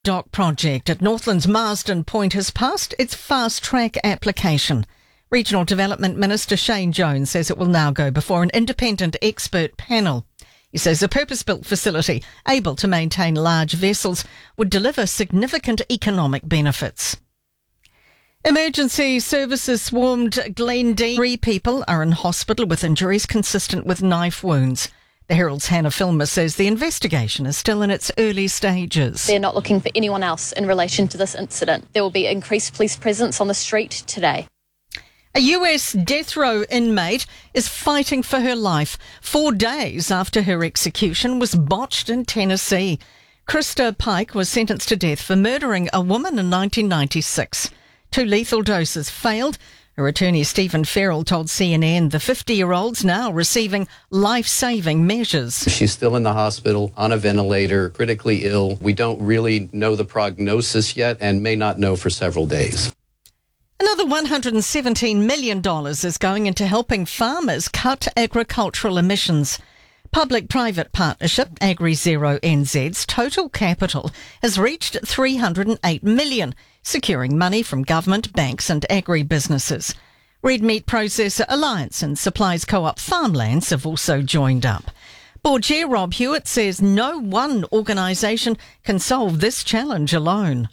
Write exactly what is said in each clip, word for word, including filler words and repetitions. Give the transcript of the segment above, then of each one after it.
Dock project at Northland's Marsden Point has passed its fast-track application. Regional Development Minister Shane Jones says it will now go before an independent expert panel. He says a purpose-built facility able to maintain large vessels would deliver significant economic benefits. Emergency services swarmed Glendee. Three people are in hospital with injuries consistent with knife wounds. The Herald's Hannah Filmer says the investigation is still in its early stages. They're not looking for anyone else in relation to this incident. There will be increased police presence on the street today. A U S death row inmate is fighting for her life four days after her execution was botched in Tennessee. Krista Pike was sentenced to death for murdering a woman in nineteen ninety-six. Two lethal doses failed. Her attorney Stephen Farrell told C N N the fifty-year-old's now receiving life-saving measures. She's still in the hospital on a ventilator, critically ill. We don't really know the prognosis yet and may not know for several days. Another one hundred seventeen million dollars is going into helping farmers cut agricultural emissions. Public-private partnership AgriZero N Z's total capital has reached three hundred eight million dollars, securing money from government, banks and agri-businesses. Red Meat Processor Alliance and Supplies Co-op Farmlands have also joined up. Board Chair Rob Hewitt says no one organisation can solve this challenge alone.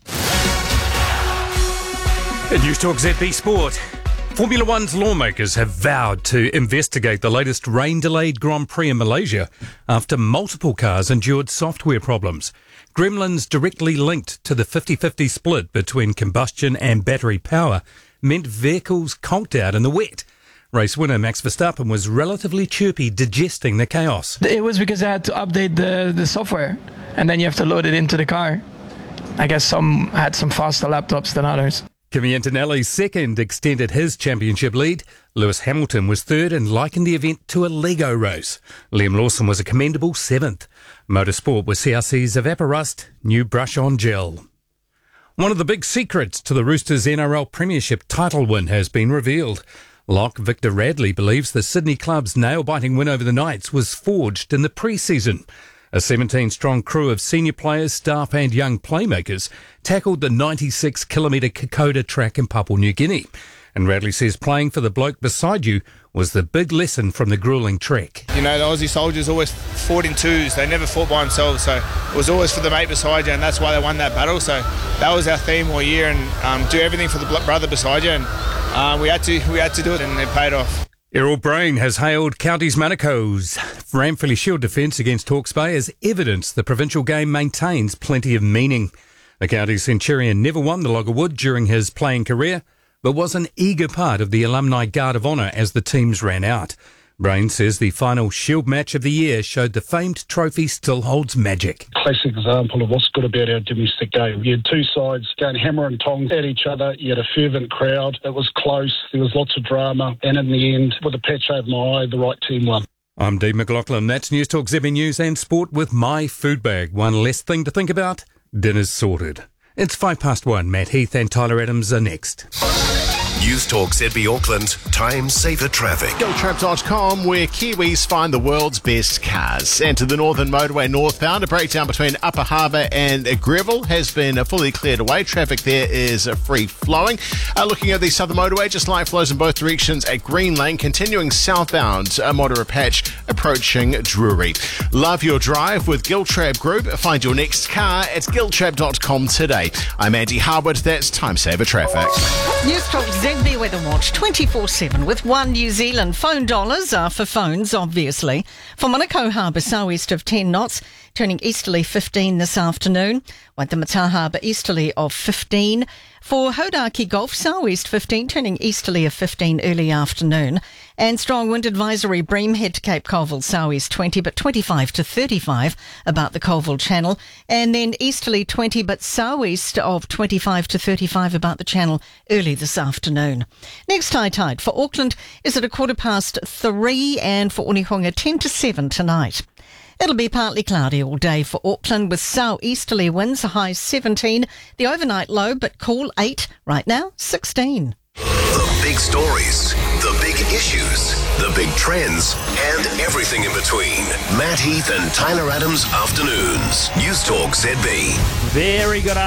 In News Talk Z B Sport, Formula One's lawmakers have vowed to investigate the latest rain-delayed Grand Prix in Malaysia after multiple cars endured software problems. Gremlins directly linked to the fifty-fifty split between combustion and battery power meant vehicles conked out in the wet. Race winner Max Verstappen was relatively chirpy, digesting the chaos. It was because I had to update the, the software, and then you have to load it into the car. I guess some had some faster laptops than others. Kimi Antonelli's second extended his championship lead. Lewis Hamilton was third and likened the event to a Lego race. Liam Lawson was a commendable seventh. Motorsport was C R C's Evaporust new brush-on gel. One of the big secrets to the Roosters N R L Premiership title win has been revealed. Lock Victor Radley believes the Sydney club's nail-biting win over the Knights was forged in the pre-season. A seventeen-strong crew of senior players, staff and young playmakers tackled the ninety-six kilometre Kokoda track in Papua New Guinea. And Radley says playing for the bloke beside you was the big lesson from the gruelling trek. You know, the Aussie soldiers always fought in twos. They never fought by themselves, so it was always for the mate beside you, and that's why they won that battle. So that was our theme all year, and um, do everything for the brother beside you, and uh, we had to we had to do it, and it paid off. Errol Brain has hailed Counties Manako's Ramfilly Shield defence against Hawke's Bay as evidence the provincial game maintains plenty of meaning. The Counties Centurion never won the Log of Wood during his playing career, but was an eager part of the Alumni Guard of Honour as the teams ran out. Brain says the final Shield match of the year showed the famed trophy still holds magic. Classic example of what's good about our domestic game. You had two sides going hammer and tongs at each other. You had a fervent crowd. It was close. There was lots of drama. And in the end, with a patch over my eye, the right team won. I'm Dave McLaughlin. That's News Talk Z B News and Sport with My Food Bag. One less thing to think about. Dinner's sorted. It's five past one. Matt Heath and Tyler Adams are next. News Talk Z B Auckland, time saver traffic. Giltrap dot com, where Kiwis find the world's best cars. And to the Northern Motorway northbound, a breakdown between Upper Harbour and Greville has been fully cleared away. Traffic there is free flowing. Uh, looking at the Southern Motorway, just light flows in both directions at Green Lane, continuing southbound, a moderate patch approaching Drury. Love your drive with Giltrap Group. Find your next car at giltrap dot com today. I'm Andy Harwood. That's time saver traffic. News Talk Z B Weather Watch twenty-four seven with one New Zealand. Phone dollars are for phones, obviously. For Manukau Harbour, south-east of ten knots, turning easterly fifteen this afternoon. Waitemata Harbour, easterly of fifteen. For Hodaki Gulf, south-east fifteen, turning easterly of fifteen early afternoon. And strong wind advisory, Bream head to Cape Colville, south-east twenty, but twenty-five to thirty-five about the Colville Channel. And then easterly twenty, but south-east of twenty-five to thirty-five about the Channel early this afternoon. Next high tide for Auckland is at a quarter past three, and for Onehunga ten to seven tonight. It'll be partly cloudy all day for Auckland with south-easterly winds, a high seventeen. The overnight low, but cool eight. Right now, sixteen. The big stories, the big issues, the big trends, and everything in between. Matt Heath and Tyler Adams Afternoons. News Talk Z B. Very good